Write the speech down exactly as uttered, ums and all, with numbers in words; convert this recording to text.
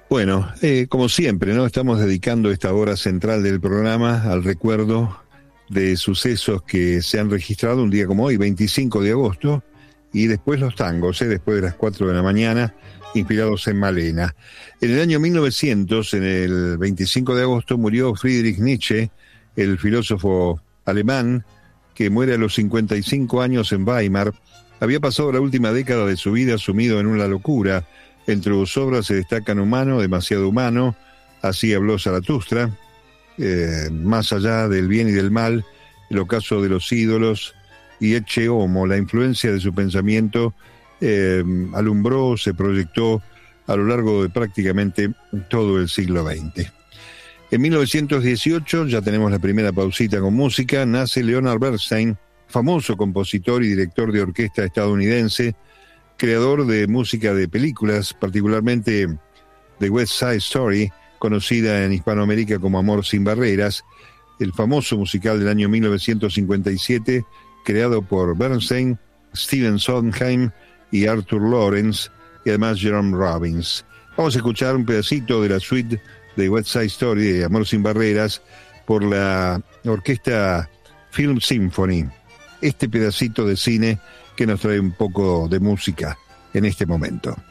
Bueno, eh, como siempre, ¿no? Estamos dedicando esta hora central del programa al recuerdo de sucesos que se han registrado un día como hoy, veinticinco de agosto, y después los tangos, ¿eh? Después de las cuatro de la mañana, inspirados en Malena. En el año mil novecientos, en el veinticinco de agosto, murió Friedrich Nietzsche, el filósofo alemán, que muere a los cincuenta y cinco años en Weimar. Había pasado la última década de su vida sumido en una locura. Entre sus obras se destacan Humano, demasiado humano, Así habló Zaratustra, eh, Más allá del bien y del mal, El ocaso de los ídolos y Ecce Homo. La influencia de su pensamiento eh, alumbró, se proyectó a lo largo de prácticamente todo el siglo veinte. En mil novecientos dieciocho, ya tenemos la primera pausita con música, nace Leonard Bernstein, famoso compositor y director de orquesta estadounidense, creador de música de películas, particularmente de West Side Story, conocida en Hispanoamérica como Amor sin barreras, el famoso musical del año mil novecientos cincuenta y siete, creado por Bernstein, Stephen Sondheim y Arthur Lawrence, y además Jerome Robbins. Vamos a escuchar un pedacito de la suite de West Side Story, de Amor sin barreras, por la orquesta Film Symphony. Este pedacito de cine que nos trae un poco de música en este momento.